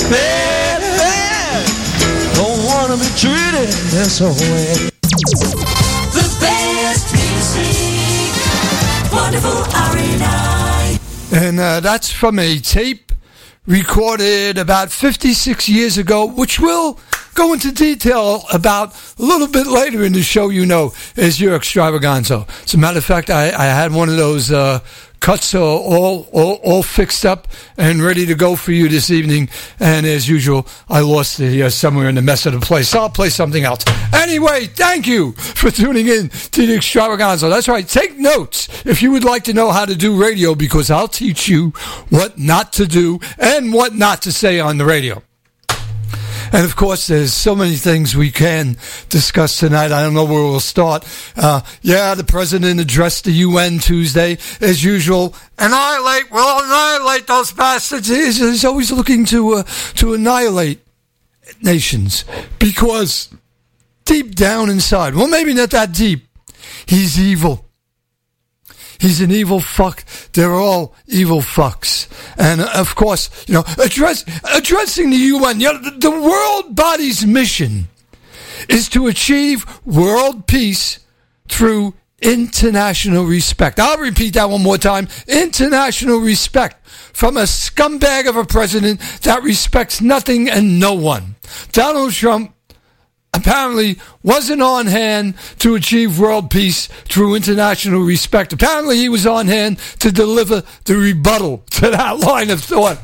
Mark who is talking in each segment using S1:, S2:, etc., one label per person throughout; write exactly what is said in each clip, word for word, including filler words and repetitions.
S1: Baby, don't wanna be treated this way.
S2: The best music, wonderful R and I.
S3: And uh, that's from a tape recorded about fifty-six years ago, which we'll go into detail about a little bit later in the show, you know, is your extravaganza. As a matter of fact, I, I had one of those uh, cuts uh, all, all all fixed up and ready to go for you this evening. And as usual, I lost it here somewhere in the mess of the place. So I'll play something else. Anyway, thank you for tuning in to the extravaganza. That's right. Take notes if you would like to know how to do radio, because I'll teach you what not to do and what not to say on the radio. And, of course, there's so many things we can discuss tonight. I don't know where we'll start. Uh, yeah, the president addressed the U N Tuesday, as usual. Annihilate, we'll annihilate those bastards. He's, he's always looking to, uh, to annihilate nations, because deep down inside, well, maybe not that deep, he's evil. He's an evil fuck. They're all evil fucks. And, uh, of course, you know, address, addressing the U N, you know, the, the world body's mission is to achieve world peace through international respect. I'll repeat that one more time. International respect from a scumbag of a president that respects nothing and no one. Donald Trump apparently wasn't on hand to achieve world peace through international respect. Apparently he was on hand to deliver the rebuttal to that line of thought.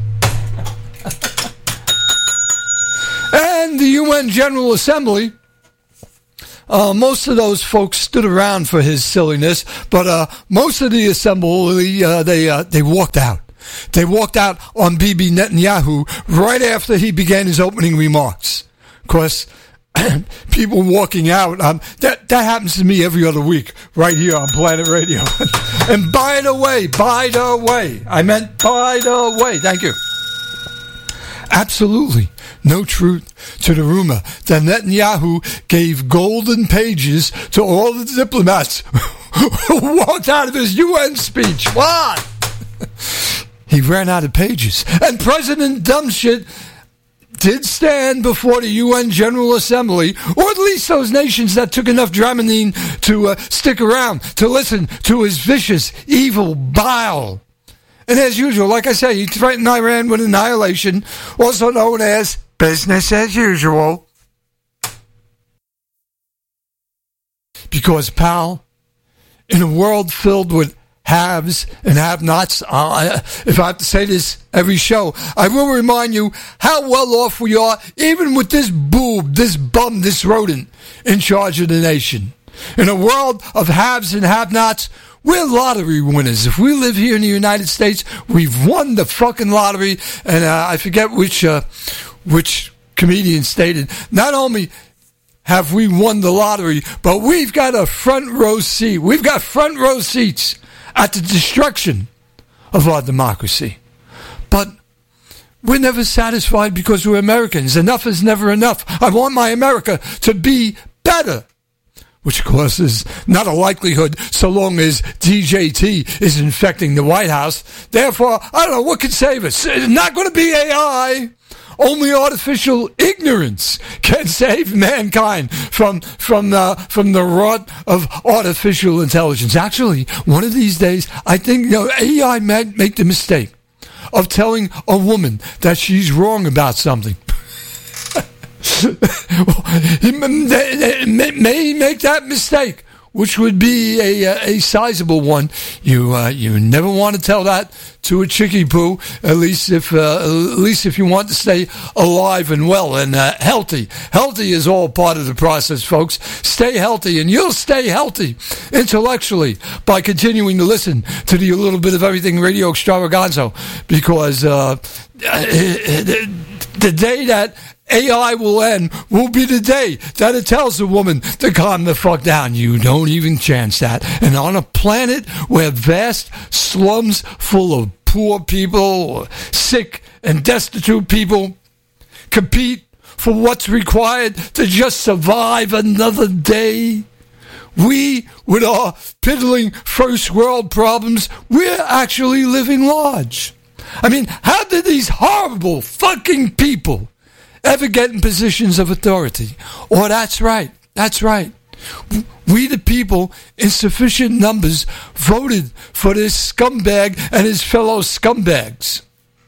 S3: And the U N General Assembly, uh, most of those folks stood around for his silliness, but uh, most of the assembly, uh, they uh, they walked out. They walked out on Bibi Netanyahu right after he began his opening remarks. Of course, people walking out, um, that, that happens to me every other week right here on Planet Radio. And by the way, by the way, I meant by the way, thank you. Absolutely no truth to the rumor that Netanyahu gave golden pages to all the diplomats who walked out of his U N speech. What? He ran out of pages. And President Dumbshit did stand before the U N General Assembly, or at least those nations that took enough Dramamine to uh, stick around, to listen to his vicious, evil bile. And as usual, like I say, he threatened Iran with annihilation, also known as business as usual. Because, pal, in a world filled with haves and have-nots, uh, if I have to say this every show, I will remind you how well off we are, even with this boob, this bum, this rodent in charge of the nation. In a world of haves and have-nots, we're lottery winners. If we live here in the United States, we've won the fucking lottery. And uh, I forget which uh, which comedian stated, not only have we won the lottery, but we've got a front row seat. We've got front row seats at the destruction of our democracy. But we're never satisfied because we're Americans. Enough is never enough. I want my America to be better. Which, of course, is not a likelihood so long as D J T is infecting the White House. Therefore, I don't know, what could save us? It's not going to be A I. Only artificial ignorance can save mankind from from the from the rot of artificial intelligence. Actually, one of these days, I think, you know, A I might make the mistake of telling a woman that she's wrong about something. He may make that mistake, which would be a a sizable one. You uh, you never want to tell that to a chickie poo. At least if uh, at least if you want to stay alive and well and uh, healthy. Healthy is all part of the process, folks. Stay healthy, and you'll stay healthy intellectually by continuing to listen to the A Little Bit of Everything Radio Extravaganza, because uh, the day that A I will end will be the day that it tells a woman to calm the fuck down. You don't even chance that. And on a planet where vast slums full of poor people, sick and destitute people compete for what's required to just survive another day, we, with our piddling first world problems, we're actually living large. I mean, how did these horrible fucking people ever get in positions of authority? Oh, that's right. That's right. We, the people, in sufficient numbers, voted for this scumbag and his fellow scumbags.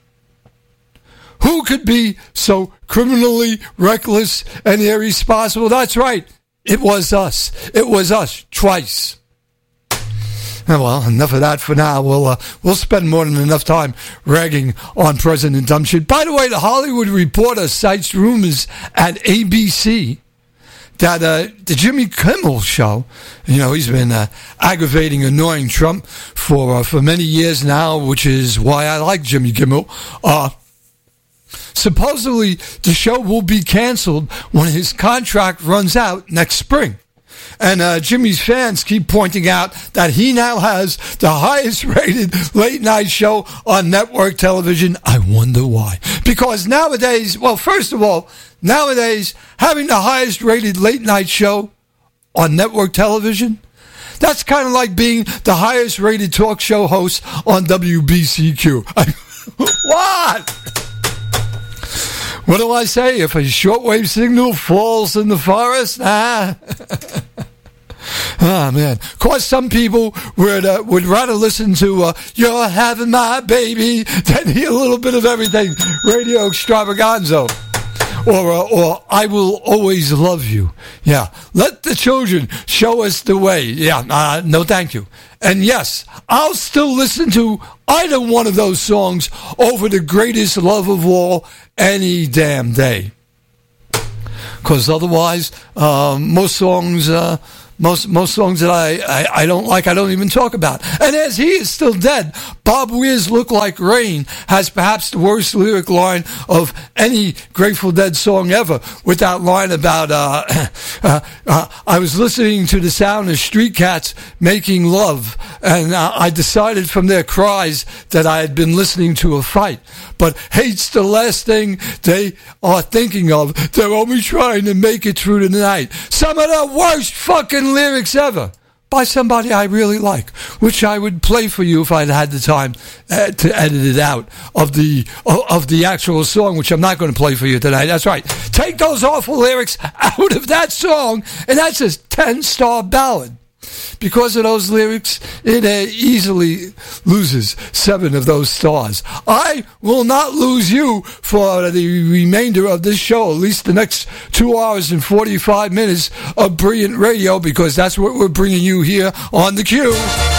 S3: Who could be so criminally reckless and irresponsible? That's right. It was us. It was us twice. Well, enough of that for now. We'll uh, we'll spend more than enough time ragging on President Dumbshit. By the way, the Hollywood Reporter cites rumors at A B C that uh, the Jimmy Kimmel show, you know, he's been uh, aggravating, annoying Trump for uh, for many years now, which is why I like Jimmy Kimmel. Uh, supposedly, the show will be canceled when his contract runs out next spring. And uh, Jimmy's fans keep pointing out that he now has the highest rated late night show on network television. I wonder why. Because nowadays, well, first of all, nowadays, having the highest rated late night show on network television, that's kind of like being the highest rated talk show host on W B C Q. What? What do I say? If a shortwave signal falls in the forest, ah. Oh, man. Of course, some people would uh, would rather listen to uh, You're Having My Baby than hear a little bit of everything, Radio Extravaganza. Or, uh, or I Will Always Love You. Yeah. Let the children show us the way. Yeah. Uh, no, thank you. And yes, I'll still listen to either one of those songs over The Greatest Love of All any damn day. Because otherwise, uh, most songs... Uh, Most most songs that I, I, I don't like, I don't even talk about. And as he is still dead, Bob Weir's Look Like Rain has perhaps the worst lyric line of any Grateful Dead song ever, with that line about, uh, uh, uh, I was listening to the sound of street cats making love, and uh, I decided from their cries that I had been listening to a fight. But hate's the last thing they are thinking of. They're only trying to make it through the night. Some of the worst fucking lyrics ever by somebody I really like, which I would play for you if I'd had the time uh, to edit it out of the uh, of the actual song, which I'm not going to play for you tonight. That's right. Take those awful lyrics out of that song, and that's a ten-star ballad. Because of those lyrics, it uh, easily loses seven of those stars. I will not lose you for the remainder of this show, at least the next two hours and forty-five minutes of brilliant radio, because that's what we're bringing you here on The Q.